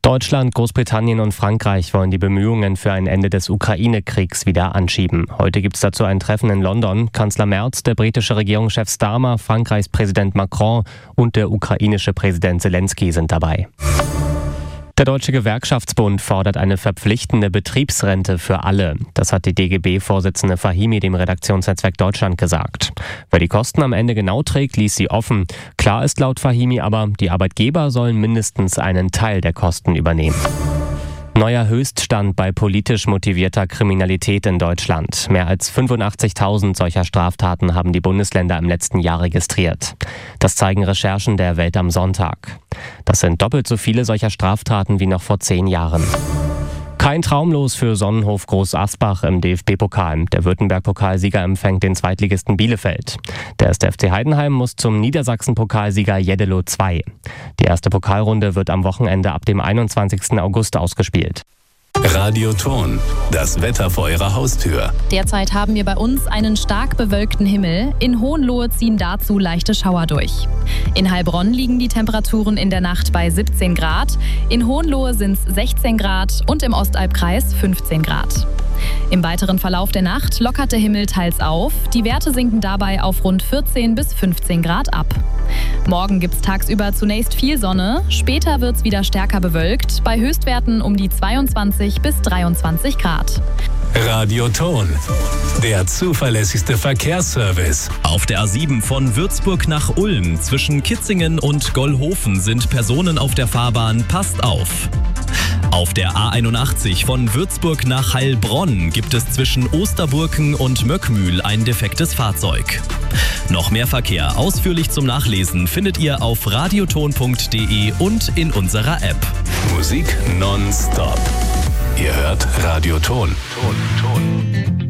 Deutschland, Großbritannien und Frankreich wollen die Bemühungen für ein Ende des Ukraine-Kriegs wieder anschieben. Heute gibt es dazu ein Treffen in London. Kanzler Merz, der britische Regierungschef Starmer, Frankreichs Präsident Macron und der ukrainische Präsident Zelensky sind dabei. Der Deutsche Gewerkschaftsbund fordert eine verpflichtende Betriebsrente für alle. Das hat die DGB-Vorsitzende Fahimi dem Redaktionsnetzwerk Deutschland gesagt. Wer die Kosten am Ende genau trägt, ließ sie offen. Klar ist laut Fahimi aber, die Arbeitgeber sollen mindestens einen Teil der Kosten übernehmen. Neuer Höchststand bei politisch motivierter Kriminalität in Deutschland. Mehr als 85.000 solcher Straftaten haben die Bundesländer im letzten Jahr registriert. Das zeigen Recherchen der Welt am Sonntag. Das sind doppelt so viele solcher Straftaten wie noch vor 10 Jahren. Kein Traumlos für Sonnenhof Groß Asbach im DFB-Pokal. Der Württemberg-Pokalsieger empfängt den Zweitligisten Bielefeld. Der 1. FC Heidenheim muss zum Niedersachsen-Pokalsieger Jeddelo 2. Die erste Pokalrunde wird am Wochenende ab dem 21. August ausgespielt. Radioton, das Wetter vor Ihrer Haustür. Derzeit haben wir bei uns einen stark bewölkten Himmel. In Hohenlohe ziehen dazu leichte Schauer durch. In Heilbronn liegen die Temperaturen in der Nacht bei 17 Grad. In Hohenlohe sind es 16 Grad und im Ostalbkreis 15 Grad. Im weiteren Verlauf der Nacht lockert der Himmel teils auf. Die Werte sinken dabei auf rund 14 bis 15 Grad ab. Morgen gibt es tagsüber zunächst viel Sonne, später wird es wieder stärker bewölkt, bei Höchstwerten um die 22 bis 23 Grad. Radioton, der zuverlässigste Verkehrsservice. Auf der A7 von Würzburg nach Ulm zwischen Kitzingen und Gollhofen sind Personen auf der Fahrbahn. Passt auf! Auf der A81 von Würzburg nach Heilbronn gibt es zwischen Osterburken und Möckmühl ein defektes Fahrzeug. Noch mehr Verkehr ausführlich zum Nachlesen findet ihr auf radioton.de und in unserer App. Musik nonstop. Ihr hört Radioton. Ton.